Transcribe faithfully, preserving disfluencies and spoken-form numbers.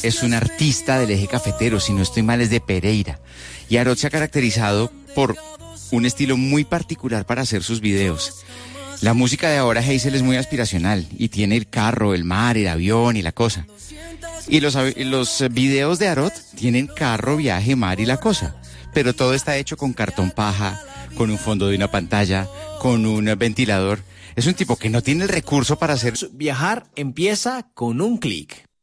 es un artista del eje cafetero, si no estoy mal es de Pereira. Y Arot se ha caracterizado por un estilo muy particular para hacer sus videos. La música de ahora, Hazel, es muy aspiracional y tiene el carro, el mar, el avión y la cosa. Y los, los videos de Arot tienen carro, viaje, mar y la cosa. Pero todo está hecho con cartón paja, con un fondo de una pantalla, con un ventilador. Es un tipo que no tiene el recurso para hacer... Viajar empieza con un clic.